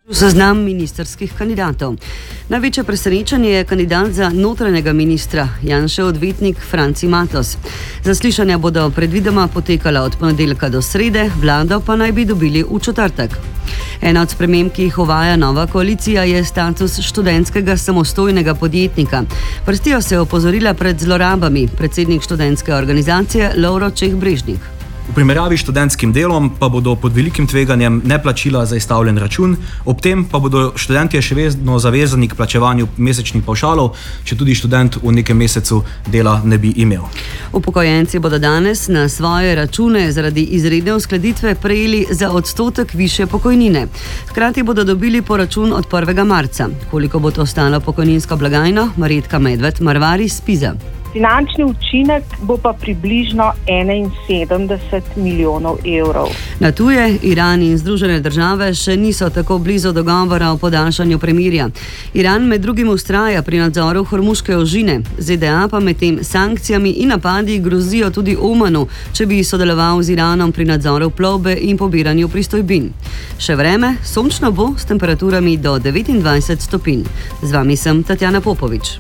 Seznam ministerskih kandidatov. Največje presenečenje je kandidat za notranjega ministra, Janšev odvetnik Franci Matos. Zaslišanja bodo predvidoma potekala od ponedeljka do srede, vlado pa naj bi dobili v četrtek. Ena od sprememb, ki jih uvaja nova koalicija, je status študentskega samostojnega podjetnika. Vrstijo se opozorila pred zlorabami, predsednik študentske organizacije Lovro Čeh-Brežnik. V primerjavi s študentskim delom pa bodo pod velikim tveganjem neplačila za izstavljen račun, ob tem pa bodo študentje še vedno zavezani k plačevanju mesečnih pavšalov, če tudi študent v nekem mesecu dela ne bi imel. Upokojenci bodo danes na svoje račune zaradi izredne uskladitve prejeli za odstotek višje pokojnine. Hkrati bodo dobili poračun od 1. marca. Koliko bo to stalo pokojninsko blagajno, Marjetka Medved Marvari z PIZA. Finančni učinek bo pa približno 71 milijonov evrov. Na tuje Iran in Združene države še niso tako blizu dogovora o podaljšanju premirja. Iran med drugim vztraja pri nadzoru Hormuške ožine, ZDA pa med tem sankcijami in napadi grozijo tudi Omanu, če bi sodeloval z Iranom pri nadzoru plovbe in pobiranju pristojbin. Še vreme, sončno bo s temperaturami do 29 stopinj. Z vami sem Tatjana Popovič.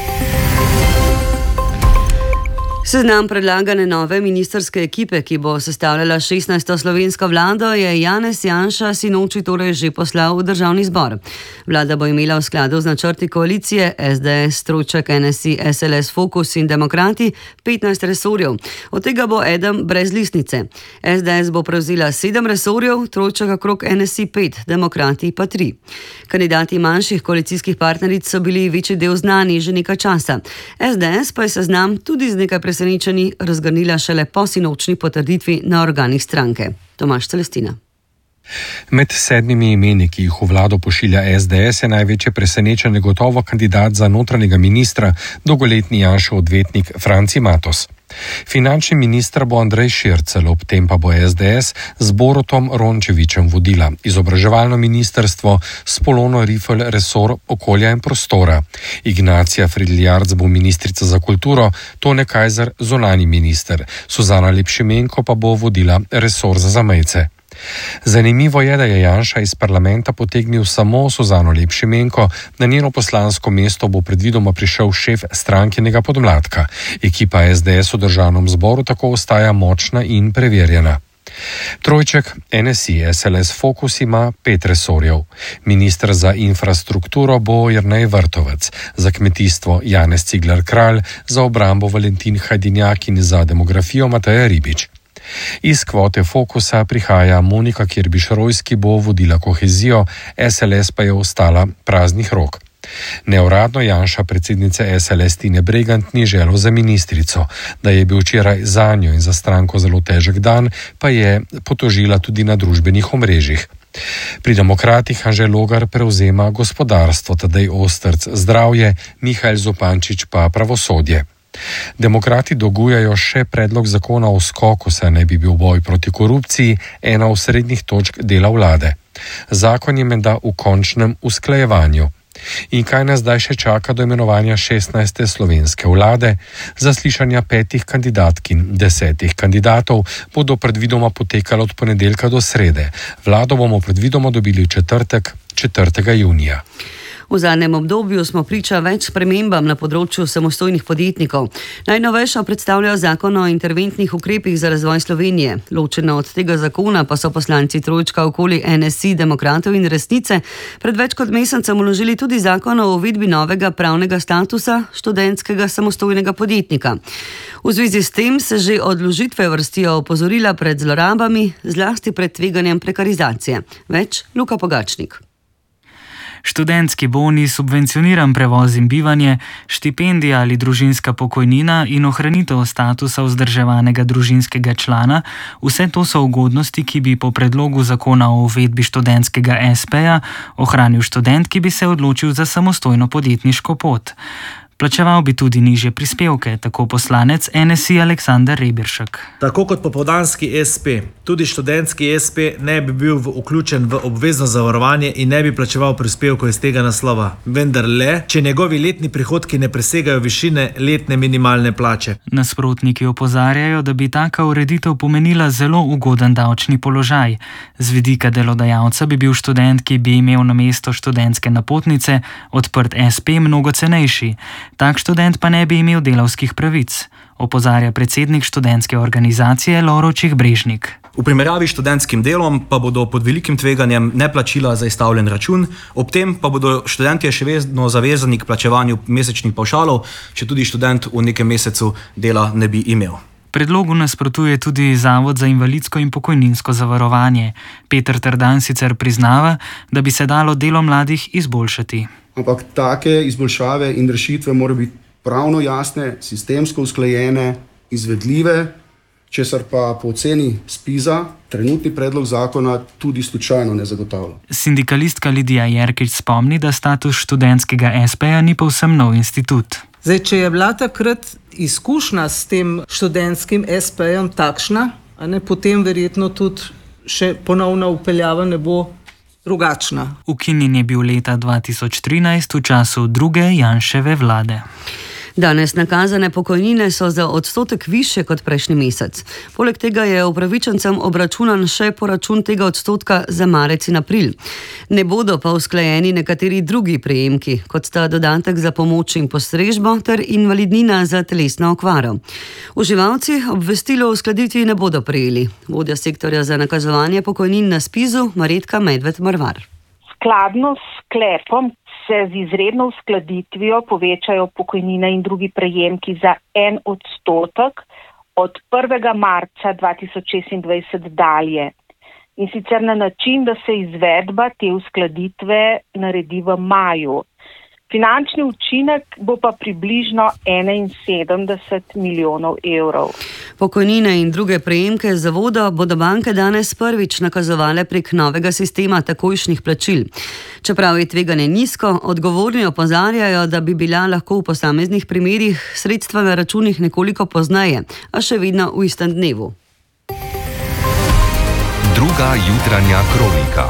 Seznam predlagane nove ministerske ekipe, ki bo sestavljala 16. slovensko vlado, je Janez Janša sinoči torej že poslal v državni zbor. Vlada bo imela v skladu z načrti koalicije SDS, Trojček, NSI, SLS, Fokus in Demokrati 15 resorjev. Od tega bo eden brez listnice. SDS bo prevzela 7 resorjev, Trojček okrog NSI 5, Demokrati pa 3. Kandidati manjših koalicijskih partneric so bili večji del znani že nekaj časa. SDS pa je seznam tudi z nekaj presenečenji razgrnila šele po sinočni potrditvi na organih stranke. Tomaž Celestina. Med 7 imeni, ki jih v vlado pošilja SDS, je največje presenečenje gotovo kandidat za notranjega ministra, dolgoletni Janšev odvetnik Franci Matos. Finančni minister bo Andrej Šircelj, ob tem pa bo SDS z Borutom Rončevićem vodila izobraževalno ministrstvo, s Polono Rifelj resor okolja in prostora. Ignacija Fridl-Jarc bo ministrica za kulturo, Tone Kajzer zunanji minister, Suzana Lep-Šimenko pa bo vodila resor za zamejce. Zanimivo je, da je Janša iz parlamenta potegnil samo Suzano Lep-Šimenko, na njeno poslansko mesto bo predvidoma prišel šef strankinega podmladka. Ekipa SDS v državnem zboru tako ostaja močna in preverjena. Trojček, NSI, SLS, Fokus ima 5 resorjev. Minister za infrastrukturo bo Jernej Vrtovec, za kmetijstvo Janez Cigler Kralj, za obrambo Valentin Hajdinjak in za demografijo Mateja Ribič. Iz kvote Fokusa prihaja Monika Kirbiš-Rojs, ki bo vodila kohezijo, SLS pa je ostala praznih rok. Neuradno Janša predsednice SLS Tine Bregant ni želel za ministrico. Da je bil včeraj zanjo in za stranko zelo težek dan, pa je potožila tudi na družbenih omrežjih. Pri Demokratih Anže Logar prevzema gospodarstvo, Tadej Osterc zdravje, Mihael Zupančič pa pravosodje. Demokrati dolgujejo še predlog zakona o skoku, saj naj bi bil boj proti korupciji ena od srednjih točk dela vlade. Zakon je menda v končnem usklajevanju. In kaj nas zdaj še čaka do imenovanja 16. slovenske vlade? Zaslišanja 5 kandidatk in 10 kandidatov bodo predvidoma potekala od ponedeljka do srede. Vlado bomo predvidoma dobili v četrtek, 4. junija. V zadnjem obdobju smo priča več spremembam na področju samostojnih podjetnikov. Najnovejšo predstavljajo zakon o interventnih ukrepih za razvoj Slovenije. Ločeno od tega zakona pa so poslanci Trojčka okoli NSI, Demokratov in Resnice pred več kot mesecem vložili tudi zakon o uvedbi novega pravnega statusa študentskega samostojnega podjetnika. V zvezi s tem se že od vložitve vrstijo opozorila pred zlorabami, zlasti pred tveganjem prekarizacije. Več Luka Pogačnik. Študentski boni, subvencioniran prevoz in bivanje, štipendija ali družinska pokojnina in ohranitev statusa vzdrževanega družinskega člana, vse to so ugodnosti, ki bi po predlogu zakona o uvedbi študentskega SP-ja ohranil študent, ki bi se odločil za samostojno podjetniško pot. Plačeval bi tudi nižje prispevke, tako poslanec NSI Aleksander Reberšek. Tako kot popoldanski SP, tudi študentski SP ne bi bil vključen v obvezno zavarovanje in ne bi plačeval prispevkov iz tega naslova. Vendar le, če njegovi letni prihodki ne presegajo višine letne minimalne plače. Nasprotniki opozarjajo, da bi taka ureditev pomenila zelo ugoden davčni položaj. Z vidika delodajalca bi bil študent, ki bi imel namesto študentske napotnice odprt SP, mnogo cenejši. Tak študent pa ne bi imel delavskih pravic, opozarja predsednik študentske organizacije Lovro Čih-Brežnik. V primerjavi s študentskim delom pa bodo pod velikim tveganjem neplačila za izstavljen račun, ob tem pa bodo študentje še vedno zavezani k plačevanju mesečnih pavšalov, če tudi študent v nekem mesecu dela ne bi imel. Predlogu nasprotuje tudi Zavod za invalidsko in pokojninsko zavarovanje. Peter Trdan sicer priznava, da bi se dalo delo mladih izboljšati. Ampak take izboljšave in rešitve morajo biti pravno jasne, sistemsko usklajene, izvedljive, česar pa po oceni SPIZ-a trenutni predlog zakona tudi slučajno ne zagotavlja. Sindikalistka Lidija Jerkič spomni, da status študentskega SP-ja ni povsem nov institut. Zdaj, če je bila takrat izkušnja s tem študentskim SP-jem takšna, potem verjetno tudi še ponovna vpeljava ne bo drugačna. Ukinjen je bil leta 2013 v času druge Janševe vlade. Danes nakazane pokojnine so za odstotek više kot prejšnji mesec. Poleg tega je upravičencem obračunan še poračun tega odstotka za marec in april. Ne bodo pa usklajeni nekateri drugi prejemki, kot sta dodatek za pomoč in postrežbo ter invalidnina za telesno okvaro. Uživalci obvestilo o uskladitvi ne bodo prejeli. Vodja sektorja za nakazovanje pokojnin na SPIZ-u Marjetka Medved-Marvar. Skladno s sklepom se z izredno uskladitvijo povečajo pokojnine in drugi prejemki za 1% od 1. marca 2026 dalje. In sicer na način, da se izvedba te uskladitve naredi v maju. Finančni učinek bo pa približno 71 milijonov evrov. Pokojnine in druge prejemke zavoda bodo banke danes prvič nakazovale prek novega sistema takojšnjih plačil. Čeprav je tveganje nizko, odgovorni opozarjajo, da bi bila lahko v posameznih primerih sredstva na računih nekoliko pozneje, a še vedno v istem dnevu. Druga jutranja kronika.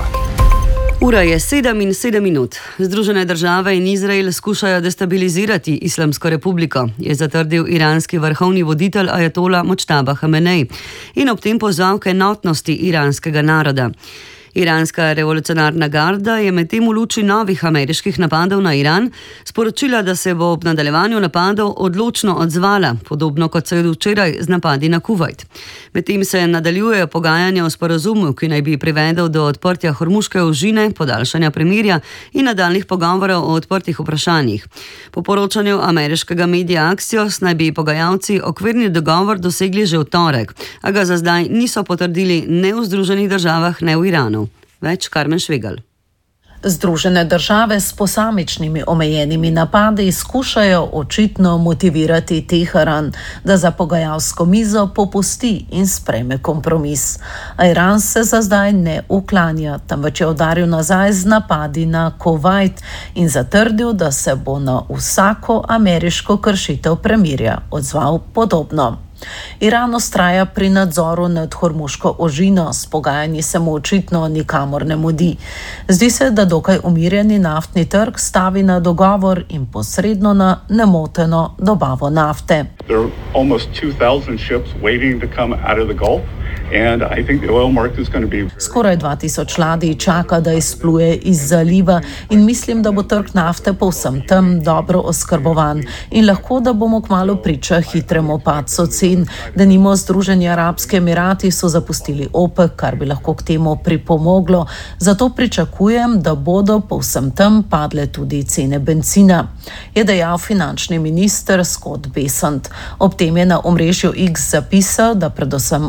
Ura je 7:07. Združene države in Izrael skušajo destabilizirati Islamsko republiko, je zatrdil iranski vrhovni voditelj ajatola Močtaba Hamenej in ob tem pozval k enotnosti iranskega naroda. Iranska revolucionarna garda je medtem v luči novih ameriških napadov na Iran sporočila, da se bo ob nadaljevanju napadov odločno odzvala, podobno kot se je včeraj z napadi na Kuvajt. Medtem se nadaljujejo pogajanja o sporazumu, ki naj bi privedel do odprtja Hormuške ožine, podaljšanja premirja in nadaljnih pogovorov o odprtih vprašanjih. Po poročanju ameriškega medija Axios naj bi pogajalci okvirni dogovor dosegli že v torek, a ga za zdaj niso potrdili ne v Združenih državah, ne v Iranu. Več Karmen Švegal. Združene države s posamičnimi omejenimi napadi skušajo očitno motivirati Teheran, da za pogajalsko mizo popusti in sprejme kompromis. A Iran se za zdaj ne uklanja, temveč je udaril nazaj z napadi na Kuvajt in zatrdil, da se bo na vsako ameriško kršitev premirja odzval podobno. Iran ostraja pri nadzoru nad Hormuško ožino, s pogajanji se mu očitno nikamor ne mudi. Zdi se, da dokaj umirjeni naftni trg stavi na dogovor in posredno na nemoteno dobavo nafte. There are almost 2,000 ships waiting to come out of the Gulf. And I think the oil market is going to be... Skoraj 2000 ladij čaka, da izpluje iz zaliva in mislim, da bo trg nafte povsem tam dobro oskrbovan in lahko, da bomo kmalu priča hitremu padcu cen. Denimo Združeni arabski emirati so zapustili OPEC, kar bi lahko k temu pripomoglo. Zato pričakujem, da bodo povsem tam padle tudi cene bencina, je dejal finančni minister Scott Bessent. Ob tem je na omrežju X zapisal, da predvsem Oman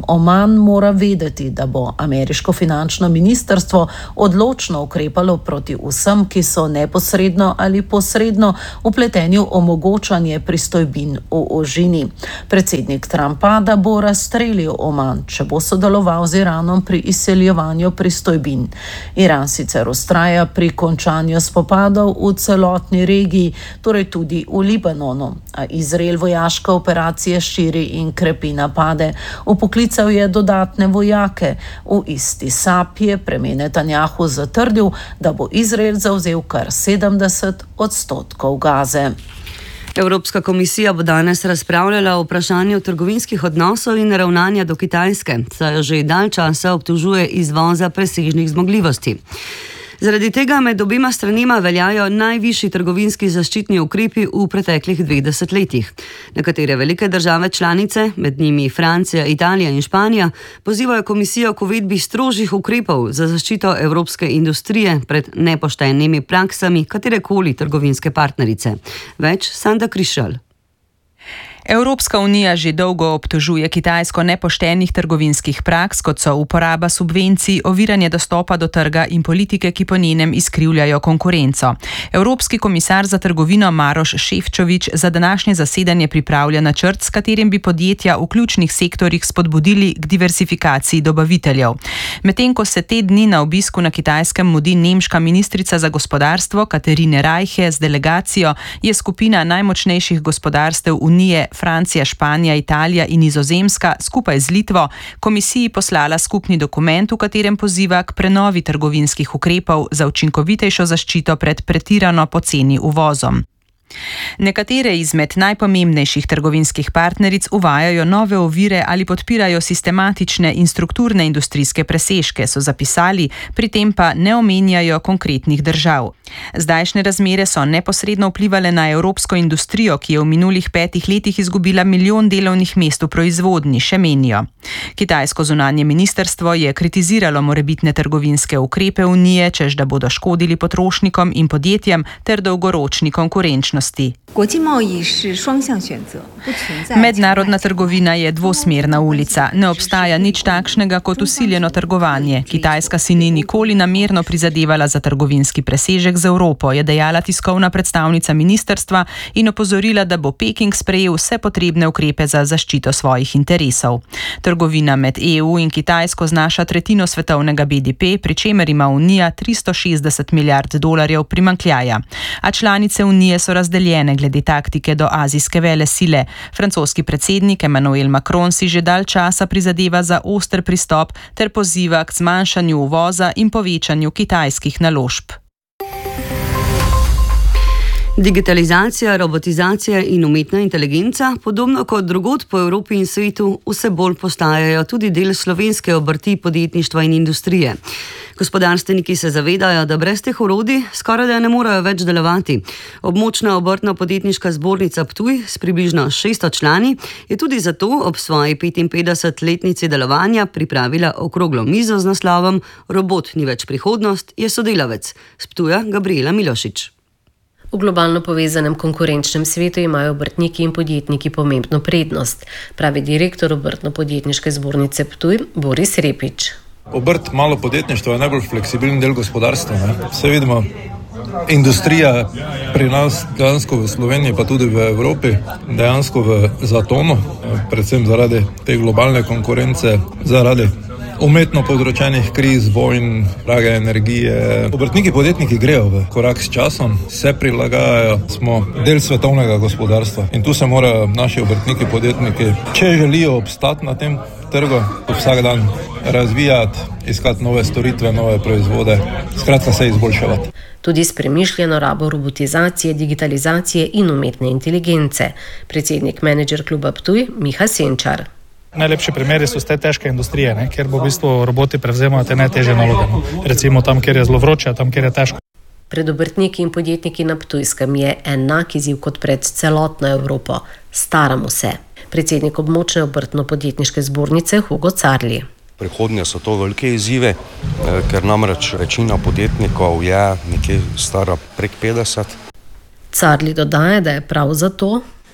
Iran mora vedeti, da bo ameriško finančno ministrstvo odločno ukrepalo proti vsem, ki so neposredno ali posredno vpleteni v omogočanje pristojbin v ožini. Predsednik Trump pa, da bo razstrelil Oman, če bo sodeloval z Iranom pri izseljevanju pristojbin. Iran sicer vztraja pri končanju spopadov v celotni regiji, torej tudi v Libanonu, a Izrael vojaške operacije širi in krepi napade. Vpoklical je dodatne vojake. V isti sap je premijer Netanjahu zatrdil, da bo Izrael zavzel kar 70% Gaze. Evropska komisija bo danes razpravljala o vprašanju trgovinskih odnosov in ravnanja do Kitajske, saj jo že dalj časa obtožuje izvoza presežnih zmogljivosti. Zaradi tega med obima stranima veljajo najvišji trgovinski zaščitni ukrepi v preteklih 20 letih. Nekatere velike države članice, med njimi Francija, Italija in Španija, pozivajo komisijo k uvedbi strožjih ukrepov za zaščito evropske industrije pred nepoštenimi praksami katerekoli trgovinske partnerice. Več Sanda Krišal. Evropska unija že dolgo obtožuje Kitajsko nepoštenih trgovinskih praks, kot so uporaba subvencij, oviranje dostopa do trga in politike, ki po njenem izkrivljajo konkurenco. Evropski komisar za trgovino Maroš Šefčovič za današnje zasedanje pripravlja načrt, s katerim bi podjetja v ključnih sektorjih spodbudili k diversifikaciji dobaviteljev. Medtem ko se te dni na obisku na Kitajskem mudi nemška ministrica za gospodarstvo Katarine Reiche z delegacijo, je skupina najmočnejših gospodarstev Unije Francija, Španija, Italija in Nizozemska skupaj z Litvo komisiji poslala skupni dokument, v katerem poziva k prenovi trgovinskih ukrepov za učinkovitejšo zaščito pred pretirano poceni uvozom. Nekatere izmed najpomembnejših trgovinskih partneric uvajajo nove ovire ali podpirajo sistematične in strukturne industrijske presežke, so zapisali, pri tem pa ne omenjajo konkretnih držav. Zdajšnje razmere so neposredno vplivale na evropsko industrijo, ki je v minulih 5 letih izgubila 1 milijon delovnih mest v proizvodnji, še menijo. Kitajsko zunanje ministrstvo je kritiziralo morebitne trgovinske ukrepe Unije, češ da bodo škodili potrošnikom in podjetjem ter dolgoročni konkurenčnosti. Mednarodna trgovina je dvosmerna ulica. Ne obstaja nič takšnega kot vsiljeno trgovanje. Kitajska si ni nikoli namerno prizadevala za trgovinski presežek z Evropo, je dejala tiskovna predstavnica ministrstva in opozorila, da bo Peking sprejel vse potrebne ukrepe za zaščito svojih interesov. Trgovina med EU in Kitajsko znaša tretjino svetovnega BDP, pri čemer ima Unija 360 milijard dolarjev primanjkljaja. A članice Unije so razdeljene glede taktike do azijske velesile. Francoski predsednik Emmanuel Macron si že dalj časa prizadeva za oster pristop ter poziva k zmanjšanju uvoza in povečanju kitajskih naložb. Digitalizacija, robotizacija in umetna inteligenca, podobno kot drugod po Evropi in svetu, vse bolj postajajo tudi del slovenske obrti, podjetništva in industrije. Gospodarstveniki se zavedajo, da brez teh orodij skoraj da ne morejo več delovati. Območna obrtno-podjetniška zbornica Ptuj s približno 600 člani je tudi zato ob svoji 55-letnici delovanja pripravila okroglo mizo z naslovom Robot ni več prihodnost, je sodelavec. S Ptuja Gabriela Milošič. V globalno povezanem konkurenčnem svetu imajo obrtniki in podjetniki pomembno prednost, pravi direktor obrtno-podjetniške zbornice Ptuj Boris Repič. Obrt, malo podjetništvo je najbolj fleksibilen del gospodarstva. Vse vidimo, industrija pri nas, dejansko v Sloveniji, pa tudi v Evropi, dejansko v zatonu, predvsem zaradi te globalne konkurence, zaradi umetno področenih kriz, vojn, drage energije. Obrtniki, podjetniki grejo v korak s časom, se prilagajajo, smo del svetovnega gospodarstva in tu se morajo naši obrtniki, podjetniki, če želijo obstati na tem trgu, vsak dan razvijati, iskati nove storitve, nove proizvode, skratka se izboljševati. Tudi s premišljeno rabo robotizacije, digitalizacije in umetne inteligence. Predsednik menedžer kluba Ptuj Miha Senčar. Najlepši primeri so te težke industrije, kjer bo v bistvu roboti prevzemajo te najtežje naloge. Recimo tam, kjer je zelo vroče, tam, kjer je težko. Pred obrtniki in podjetniki na Ptujskem je enak izziv kot pred celotno Evropo. Staramo se. Predsednik območne obrtno-podjetniške zbornice Hugo Carli. Prihodnje so to velike izzive, ker namreč večina podjetnikov je nekje stara prek 50. Carli dodaja, da je prav zato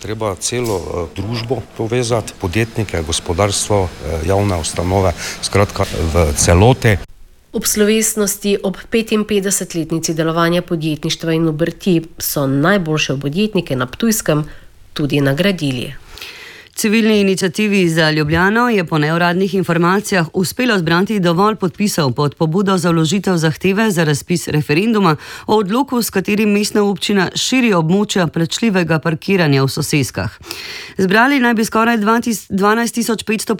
treba celo družbo povezati, podjetnike, gospodarstvo, javne ustanove, skratka v celote. Ob slovesnosti ob 55-letnici delovanja podjetništva in obrti so najboljše podjetnike na Ptujskem tudi nagradili. Civilni iniciativi za Ljubljano je po neuradnih informacijah uspelo zbrati dovolj podpisov pod pobudo za vložitev zahteve za razpis referenduma o odloku, s katerim mestna občina širi območja plačljivega parkiranja v soseskah. Zbrali naj bi skoraj 12.500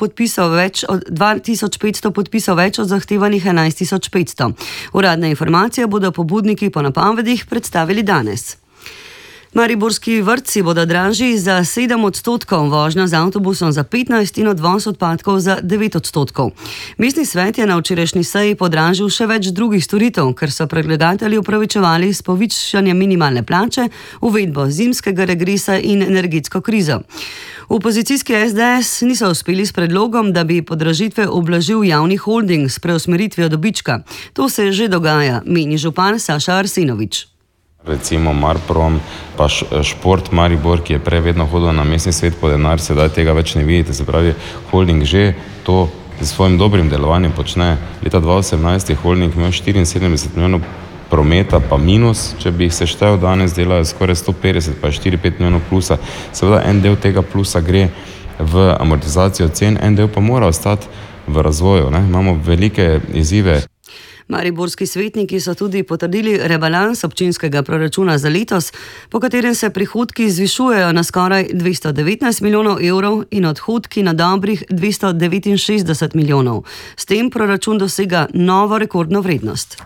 podpisov več od zahtevanih 11.500. Uradne informacije bodo pobudniki po napovedih predstavili danes. Mariborski vrtci bodo dražji za 7%, vožnja z avtobusom za 15% in odvoz odpadkov za 9%. Mestni svet je na včerajšnji seji podražil še več drugih storitev, ker so predlagatelji upravičevali s povišanjem minimalne plače, uvedbo zimskega regresa in energetsko krizo. V opozicijski SDS niso uspeli s predlogom, da bi podražitve ublažil javni holding s preusmeritvijo dobička. To se že dogaja, meni župan Saša Arsenovič. Recimo Marprom, pa Šport Maribor, ki je prej vedno hodil na mestni svet po denar, sedaj tega več ne vidite. Se pravi, holding že to s svojim dobrim delovanjem počne. Leta 2018 je holding imel 74 milijonov prometa, pa minus, če bi jih seštel danes, delajo skoraj 150, pa 4-5 milijonov plusa. Seveda en del tega plusa gre v amortizacijo cen, en del pa mora ostati v razvoju. Imamo velike izzive. Mariborski svetniki so tudi potrdili rebalans občinskega proračuna za letos, po katerem se prihodki zvišujejo na skoraj 219 milijonov evrov in odhodki na dobrih 269 milijonov. S tem proračun dosega novo rekordno vrednost.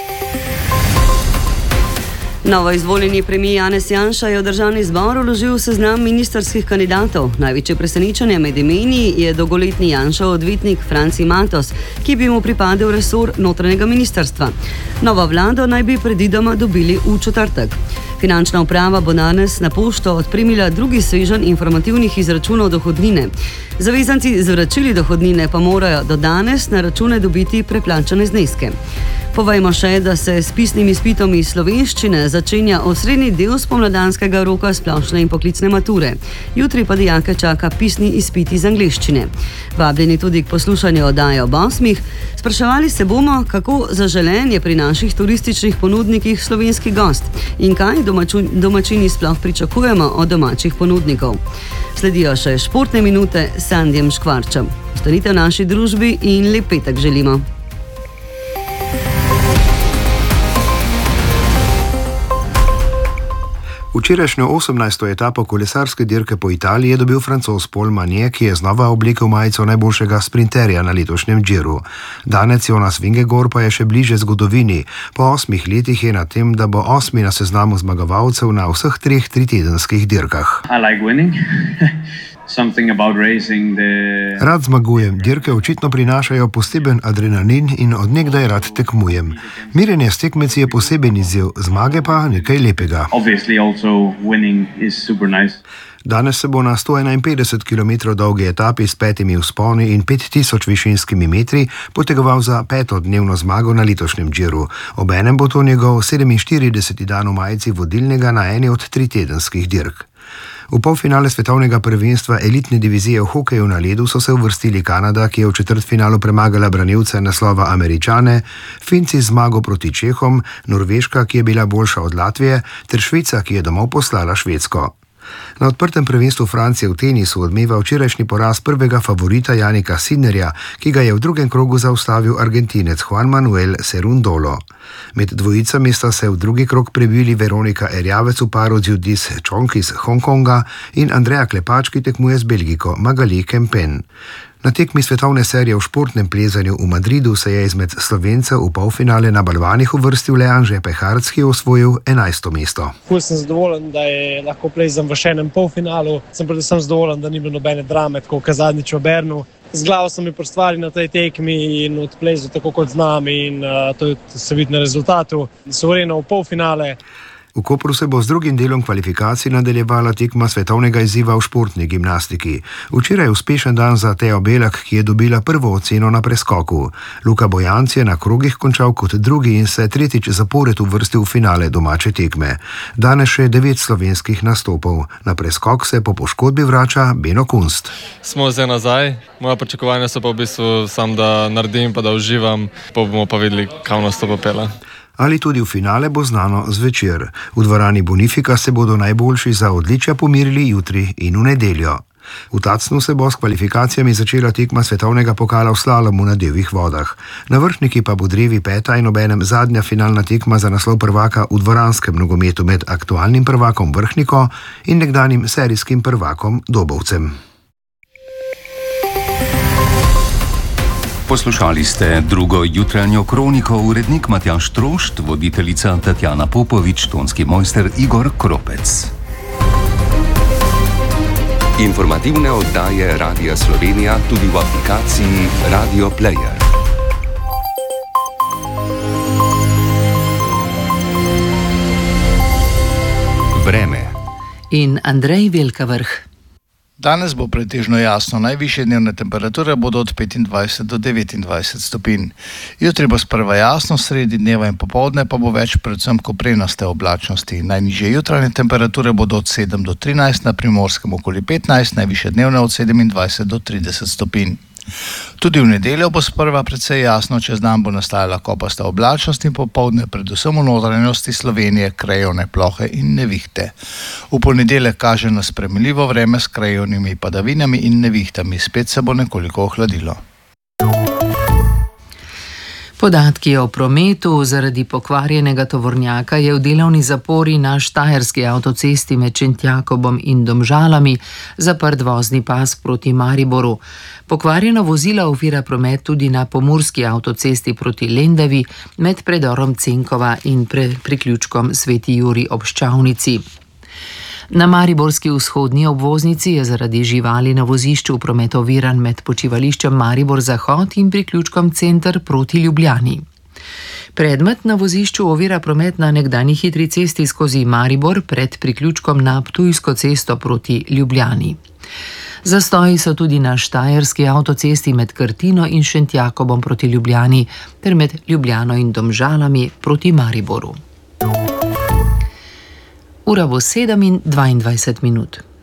Novo izvoljeni premijer Janez Janša je v državni zbor vložil seznam ministrskih kandidatov. Največje presenečenje med imeni je dolgoletni Janšov odvetnik Franci Matos, ki bi mu pripadel resor notranjega ministrstva. Novo vlado naj bi predvidoma dobili v četrtek. Finančna uprava bo danes na pošto odpremila drugi sveženj informativnih izračunov dohodnine. Zavezanci z vračili dohodnine pa morajo do danes na račune dobiti preplačane zneske. Povejmo še, da se s pisnim izpitom iz slovenščine začenja osrednji del spomladanskega roka splošne in poklicne mature. Jutri pa dijake čaka pisni izpit iz angleščine. Vabljeni tudi k poslušanju oddaje ob 8. Spraševali se bomo, kako zaželen je pri naših turističnih ponudnikih slovenski gost in kaj domačini sploh pričakujemo od domačih ponudnikov. Sledijo še športne minute s Sandijem Škvarčem. Ostanite v naši družbi in lep petek želimo. Včerajšnjo 18. etapo kolesarske dirke po Italiji je dobil Francoz Paul Magnier, ki je znova oblekel majico najboljšega sprinterja na letošnjem Giru. Danec Jonas Vingegaard pa je še bliže zgodovini. Po 8 letih je na tem, da bo 8. na seznamu zmagovalcev na vseh 3 tritedenskih dirkah. Rad zmagujem, dirke očitno prinašajo poseben adrenalin in od nekdaj rad tekmujem. Mirjenje s tekmeci je poseben izziv, zmage pa nekaj lepega. Danes se bo na 151 km dolgi etapi s 5 vzponi in 5000 višinskimi metri potegoval za 5. dnevno zmago na letošnjem Giru. Obenem bo to njegov 47. dan v majici vodilnega na eni od 3 tedenskih dirk. V polfinale svetovnega prvenstva elitne divizije v hokeju na ledu so se uvrstili Kanada, ki je v četrtfinalu premagala branilce naslova Američane, Finci z zmago proti Čehom, Norveška, ki je bila boljša od Latvije, ter Švica, ki je domov poslala Švedsko. Na odprtem prvenstvu Francije v tenisu odmeva včerajšnji poraz prvega favorita Janika Sinnerja, ki ga je v drugem krogu zaustavil Argentinec Juan Manuel Cerundolo. Med dvojicami sta se v drugi krog prebili Veronika Erjavec v paru z Judis Chong iz Hongkonga in Andreja Klepač, ki tekmuje z Belgijko Magali Kempen. Na tekmi svetovne serije v športnem plezanju v Madridu se je izmed Slovencev v polfinale na balvanih uvrstil le Anže Peharc, ki je osvojil 11. mesto. Sem zadovoljen, da je lahko plezam v še enem polfinalu. Sem predvsem zadovoljen, da ni bilo nobene drame, tako kot zadnjič v Bernu. Z glavo sem mi prstvari na tej tekmi in odplezal tako kot znam in to se vidi na rezultatu. Suvereno v polfinale. V Kopru se bo z drugim delom kvalifikacij nadaljevala tekma svetovnega izziva v športni gimnastiki. Včeraj je uspešen dan za Tejo Belak, ki je dobila prvo oceno na preskoku. Luka Bojanc je na krogih končal kot drugi in se tretjič zapored uvrstil v finale domače tekme. Danes še 9 slovenskih nastopov. Na preskok se po poškodbi vrača Beno Kunst. Smo zdaj nazaj, moja pričakovanja so pa v bistvu sam, da naredim pa da uživam, pa bomo pa videli, kam nas to popela. Ali tudi v finale bo znano zvečer. V dvorani Bonifika se bodo najboljši za odličja pomirili jutri in v nedeljo. V Tacnu se bo s kvalifikacijami začela tekma svetovnega pokala v slalomu na divjih vodah. Na vrhniki pa bo drevi 5. in obenem zadnja finalna tekma za naslov prvaka v dvoranskem nogometu med aktualnim prvakom Vrhniko in nekdanjim serijskim prvakom Dobovcem. Poslušali ste drugo jutranjo kroniko, urednik Matjaž Trošt, voditeljica Tatjana Popovič, tonski mojster Igor Kropec. Informativne oddaje Radia Slovenija tudi v aplikaciji Radio Player. Vreme in Andrej Velkavrh. Danes bo pretežno jasno, najvišje dnevne temperature bodo od 25 do 29 stopinj. Jutri bo sprva jasno, sredi dneva in popoldne pa bo več predvsem koprenaste oblačnosti. Najnižje jutranje temperature bodo od 7 do 13, na Primorskem okoli 15, najvišje dnevne od 27 do 30 stopinj. Tudi v nedeljo bo sprva precej jasno, čez dan bo nastajala kopasta oblačnost in popoldne predvsem v notranjosti Slovenije krajevne plohe in nevihte. V ponedeljek kaže na spremenljivo vreme s krajevnimi padavinami in nevihtami, spet se bo nekoliko ohladilo. Podatki o prometu zaradi pokvarjenega tovornjaka je v delovni zapori na štajerski avtocesti med Šentjakobom in Domžalami zaprt vozni pas proti Mariboru. Pokvarjeno vozilo ovira promet tudi na pomurski avtocesti proti Lendavi med predorom Cenkova in priključkom Sveti Jurij ob Ščavnici. Na mariborski vzhodni obvoznici je zaradi živali na vozišču promet oviran med počivališčem Maribor Zahod in priključkom Center proti Ljubljani. Predmet na vozišču ovira promet na nekdanji hitri cesti skozi Maribor pred priključkom na Ptujsko cesto proti Ljubljani. Zastoji so tudi na štajerski avtocesti med Krtino in Šentjakobom proti Ljubljani ter med Ljubljano in Domžalami proti Mariboru. Ura bo 7:22.